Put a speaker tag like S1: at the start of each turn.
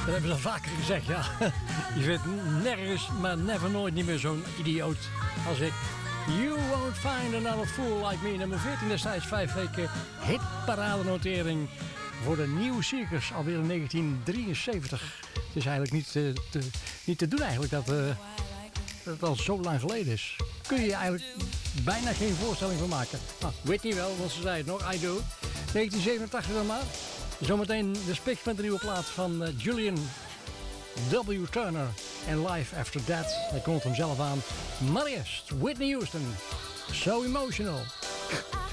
S1: Dat hebben ze al vaker gezegd, ja. Je vindt nergens, maar never nooit niet meer zo'n idioot als ik. You won't find another fool like me. Nummer 14 destijds 5 weken hitparadenotering voor de New Seekers, alweer in 1973. Het is eigenlijk niet te doen eigenlijk dat het al zo lang geleden is. Kun je eigenlijk bijna geen voorstelling van maken. Ah, Whitney wel, want ze zei het nog, I do. 1987 dan maar. Zometeen de Spiks met de nieuwe plaat van Julian W. Turner en Life After That. Hij komt hem zelf aan. Maar eerst Whitney Houston. So Emotional.